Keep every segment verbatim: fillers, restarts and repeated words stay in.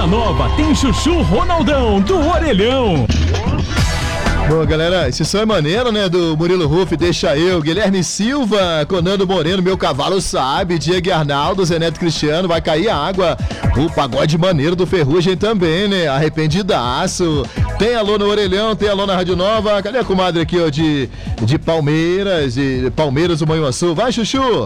Nova tem Chuchu Ronaldão do Orelhão. Bom, galera, esse som é maneiro, né? Do Murilo Ruff, Deixa Eu, Guilherme Silva, Conando Moreno, Meu Cavalo Sabe, Diego Arnaldo, Zé Neto Cristiano, Vai Cair Água, o pagode maneiro do Ferrugem também, né? Arrependidaço. Tem alô no Orelhão, tem alô na Rádio Nova. Cadê a comadre aqui, ó, de, de Palmeiras, de Palmeiras do Manhuaçu? Vai, Chuchu!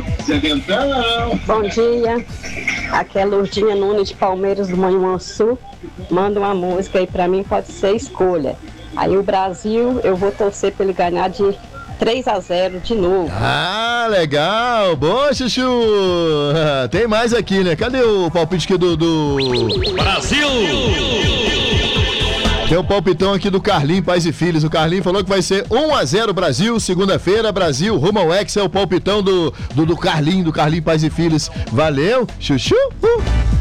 Bom dia, aqui é Lourdinha Nunes de Palmeiras do Manhuaçu. Manda uma música aí pra mim, pode ser Escolha. Aí o Brasil, eu vou torcer pra ele ganhar de três a zero de novo. Ah, legal! Bom, Chuchu! Tem mais aqui, né? Cadê o palpite aqui do... do... Brasil! Tem o palpitão aqui do Carlinho Pais e Filhos. O Carlinho falou que vai ser um a zero Brasil, segunda-feira, Brasil, rumo ao Hexa. É o palpitão do, do, do Carlinho, do Carlinho Pais e Filhos. Valeu, Chuchu! Uh.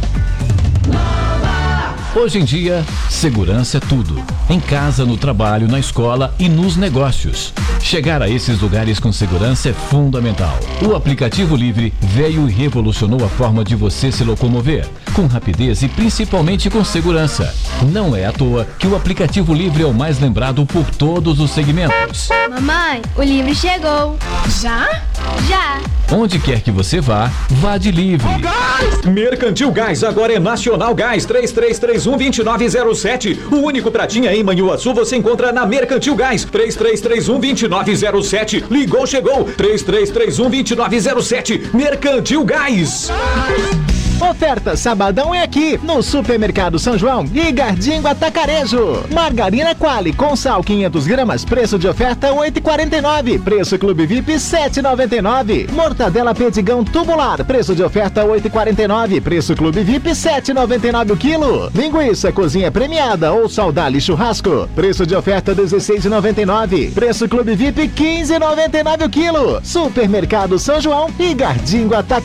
Hoje em dia, segurança é tudo. Em casa, no trabalho, na escola e nos negócios. Chegar a esses lugares com segurança é fundamental. O aplicativo Livre veio e revolucionou a forma de você se locomover, com rapidez e principalmente com segurança. Não é à toa que o aplicativo Livre é o mais lembrado por todos os segmentos. Mamãe, o Livre chegou. Já? Já. Onde quer que você vá, vá de Livre. Oh, Mercantil Gás, agora é Nacional Gás, três três três um, dois nove zero sete. O único pratinha em Manhuaçu você encontra na Mercantil Gás, três três três um, dois nove zero sete. Ligou, chegou, três três três um, dois nove zero sete. Mercantil Gás. Oferta Sabadão é aqui, no Supermercado São João e Gardingo Atacarejo. Margarina Quali com sal quinhentas gramas, preço de oferta oito reais e quarenta e nove centavos. Preço Clube V I P sete reais e noventa e nove centavos. Mortadela Pedigão tubular, preço de oferta oito reais e quarenta e nove centavos. Preço Clube V I P sete reais e noventa e nove centavos o quilo. Linguiça Cozinha Premiada ou Saudade Churrasco, preço de oferta dezesseis reais e noventa e nove centavos. Preço Clube V I P quinze reais e noventa e nove centavos o quilo. Supermercado São João e Gardingo Atacarejo.